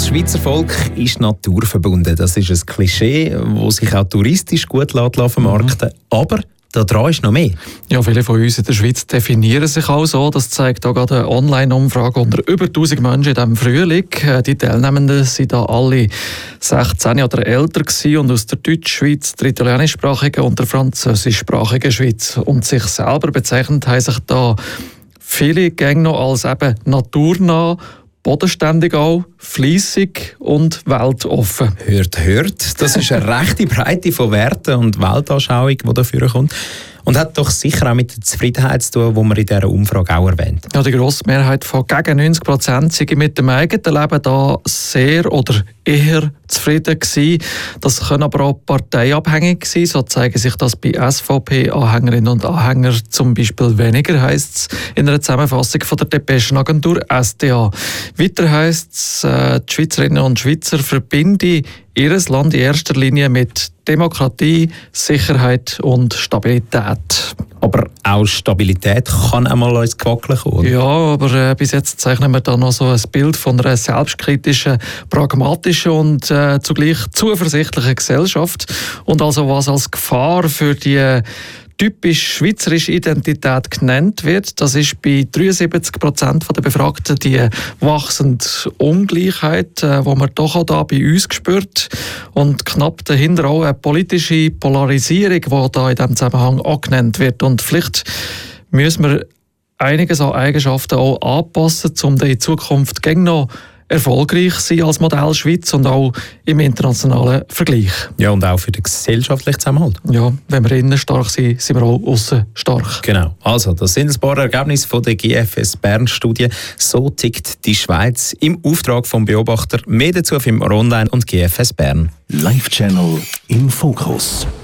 das Schweizer Volk ist naturverbunden. Das ist ein Klischee, das sich auch touristisch gut vermarkten lässt. Aber daran ist noch mehr. Ja, viele von uns in der Schweiz definieren sich auch so. Das zeigt auch gerade eine Online-Umfrage unter über 1000 Menschen in diesem Frühling. Die Teilnehmenden waren da alle 16 oder älter gewesen und aus der Deutschschweiz, der italienischsprachigen und der französischsprachigen Schweiz. Und sich selber bezeichnet haben sich da viele Gänge noch als eben naturnah, bodenständig auch, fleissig und weltoffen. Hört. Das ist eine rechte Breite von Werten und Weltanschauung, die dafür kommt. Und hat doch sicher auch mit der Zufriedenheit zu tun, die man in dieser Umfrage auch erwähnt. Ja, die grosse Mehrheit von gegen 90% sind mit dem eigenen Leben da sehr oder eher zufrieden gewesen. Das können aber auch parteiabhängig sein. So zeigen sich das bei SVP-Anhängerinnen und Anhängern zum Beispiel weniger, heisst es in einer Zusammenfassung von der Depeschenagentur SDA. Weiter heisst es, die Schweizerinnen und Schweizer verbinden ihr Land in erster Linie mit Demokratie, Sicherheit und Stabilität. Aber auch Stabilität kann einmal uns gewackelt kommen. Ja, aber bis jetzt zeichnen wir da noch so ein Bild von einer selbstkritischen, pragmatischen und zugleich zuversichtlichen Gesellschaft. Und also was als Gefahr für die typisch schweizerische Identität genannt wird, das ist bei 73% der Befragten die wachsende Ungleichheit, die man doch auch da bei uns spürt. Und knapp dahinter auch eine politische Polarisierung, die da in diesem Zusammenhang auch genannt wird. Und vielleicht müssen wir einiges an Eigenschaften auch anpassen, um in Zukunft gegen noch erfolgreich sein als Modell Schweiz und auch im internationalen Vergleich. Ja, und auch für den gesellschaftlichen Zusammenhalt. Ja, wenn wir innen stark sind, sind wir auch aussen stark. Genau. Also, das sind ein paar Ergebnisse von der GFS Bern-Studie. So tickt die Schweiz im Auftrag vom Beobachter. Mehr dazu auf im Online und GFS Bern. Live Channel im Fokus.